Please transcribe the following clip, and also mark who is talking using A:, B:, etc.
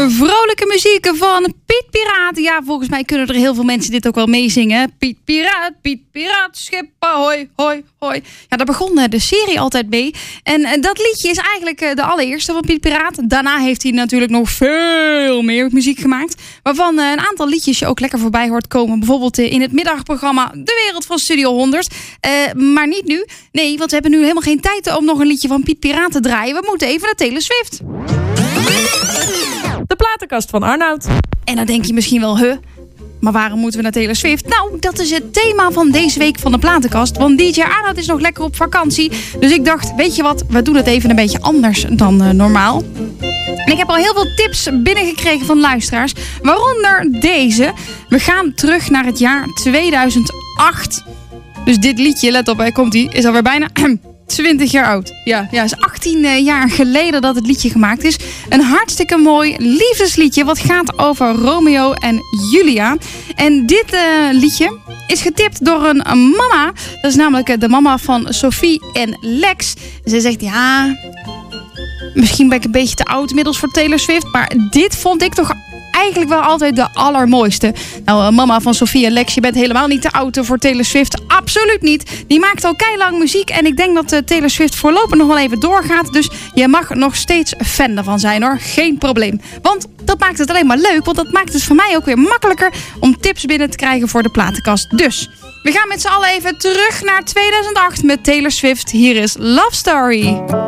A: vrolijke muziek van Piet Piraat. Ja, volgens mij kunnen er heel veel mensen dit ook wel meezingen. Piet Piraat, schip ahoy, hoi, hoi. Ja, daar begon de serie altijd mee. En dat liedje is eigenlijk de allereerste van Piet Piraat. Daarna heeft hij natuurlijk nog veel meer muziek gemaakt. Waarvan een aantal liedjes je ook lekker voorbij hoort komen. Bijvoorbeeld in het middagprogramma De Wereld van Studio 100. Maar niet nu. Nee, want we hebben nu helemaal geen tijd om nog een liedje van Piet Piraat te draaien. We moeten even naar Taylor Swift.
B: De platenkast van Arnoud.
A: En dan denk je misschien wel, maar waarom moeten we naar Taylor Swift? Nou, dat is het thema van deze week van de platenkast. Want DJ Arnoud is nog lekker op vakantie. Dus ik dacht, weet je wat, we doen het even een beetje anders dan normaal. En ik heb al heel veel tips binnengekregen van luisteraars. Waaronder deze. We gaan terug naar het jaar 2008. Dus dit liedje, let op, komt-ie, is alweer bijna 20 jaar oud. Ja, is 18 jaar geleden dat het liedje gemaakt is. Een hartstikke mooi liefdesliedje wat gaat over Romeo en Julia. En dit liedje is getipt door een mama. Dat is namelijk de mama van Sophie en Lex. Ze zegt, ja, misschien ben ik een beetje te oud inmiddels voor Taylor Swift. Maar dit vond ik toch eigenlijk wel altijd de allermooiste. Nou, mama van Sophie en Lex, je bent helemaal niet te oud voor Taylor Swift. Absoluut niet. Die maakt al keilang muziek. En ik denk dat Taylor Swift voorlopig nog wel even doorgaat. Dus je mag nog steeds fan ervan zijn hoor. Geen probleem. Want dat maakt het alleen maar leuk. Want dat maakt het voor mij ook weer makkelijker om tips binnen te krijgen voor de platenkast. Dus we gaan met z'n allen even terug naar 2008 met Taylor Swift. Hier is Love Story.